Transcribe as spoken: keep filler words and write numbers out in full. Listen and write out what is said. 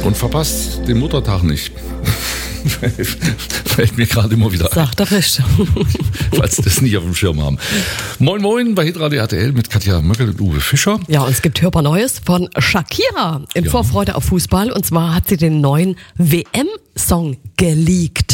Und verpasst den Muttertag nicht. Fällt mir gerade immer wieder ein. Sagt er recht. Falls Sie das nicht auf dem Schirm haben. Moin Moin bei Hitradio R T L mit Katja Möckel und Uwe Fischer. Ja, und es gibt hörbar Neues von Shakira in Ja. Vorfreude auf Fußball. Und zwar hat sie den neuen W M-Song geleakt.